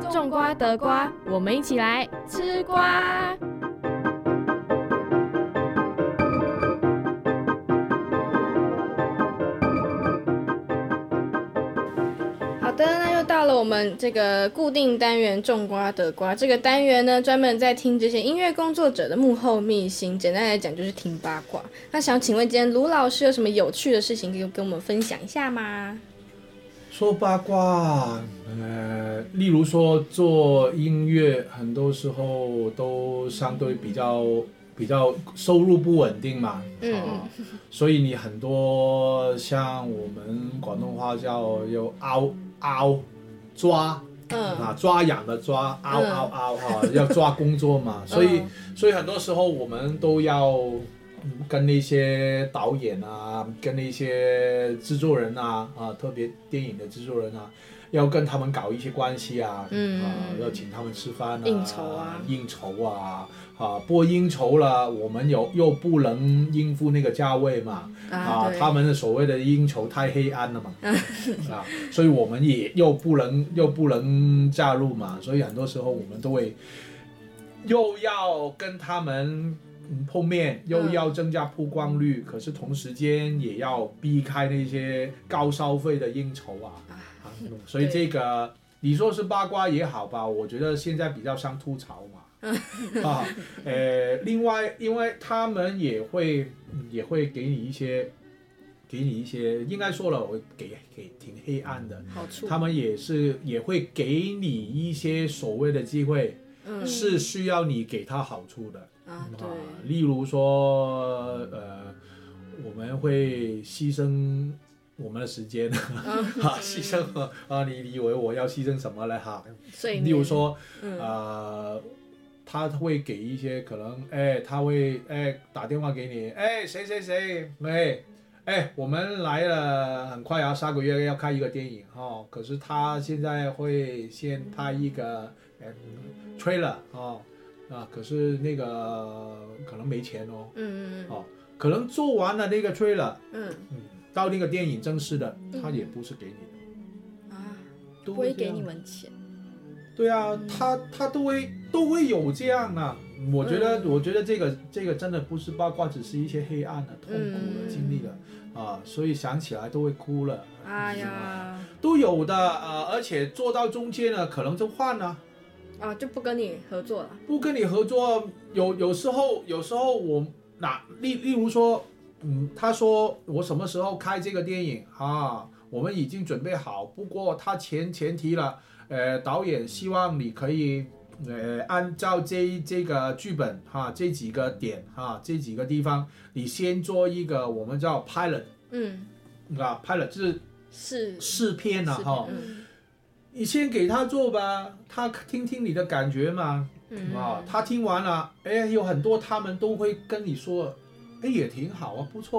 种瓜得瓜，我们一起来吃瓜。好的，那又到了我们这个固定单元种瓜得瓜。这个单元呢，专门在听这些音乐工作者的幕后秘辛，简单来讲就是听八卦。那想请问今天卢老师有什么有趣的事情可以跟我们分享一下吗？ 说八卦，例如说做音乐，很多时候都相对比较收入不稳定嘛，所以你很多像我们广东话叫抓，抓痒的抓，要抓工作嘛，所以很多时候我们都要跟那些导演啊，跟那些制作人啊，特别电影的制作人啊，要跟他们搞一些关系啊，要请他们吃饭啊，应酬啊，不过应酬了，我们又不能应付那个价位嘛，他们的所谓的应酬太黑暗了嘛，所以我们也又不能加入嘛，所以很多时候我们都会又要跟他们碰面，又要增加曝光率，可是同时间也要避开那些高消费的应酬所以这个你说是八卦也好吧，我觉得现在比较像吐槽嘛，另外因为他们也会给你一些，应该说了，我给挺黑暗的好处，他们也会给你一些所谓的机会，是需要你给他好处的。对，例如说，我们会牺牲我们的时间，牺牲你以为我要牺牲什么呢？例如说，他会给一些可能，他会打电话给你，谁，我们来了，很快下个月要开一个电影可是他现在会先拍一个trailer可是那个可能没钱可能做完了那个 trailer，到那个电影正式的，他也不是给你的不会给你们钱。 对啊，他都会有这样啊。我觉得这个真的不是八卦，只是一些黑暗的、痛苦的经历了所以想起来都会哭了。哎呀，都有的而且做到中间了，可能就换了。 就不跟你合作了。 不跟你合作，有时候我例如说，他说我什么时候开这个电影我们已经准备好，不过他前提了，导演希望你可以按照这个剧本这几个点这几个地方，你先做一个我们叫 pilot，pilot 就是试片你先给他做吧，他听你的感觉嘛，他听完了，有很多他们都会跟你说，也挺好不错